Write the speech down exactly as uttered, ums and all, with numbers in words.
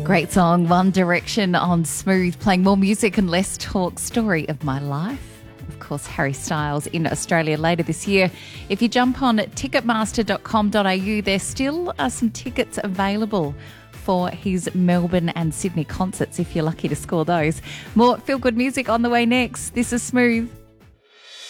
Great song, One Direction on Smooth, playing more music and less talk. Story of my life. Of course, Harry Styles in Australia later this year. If you jump on ticketmaster dot com dot a u, there still are some tickets available for his Melbourne and Sydney concerts if you're lucky to score those. More feel-good music on the way next. This is Smooth.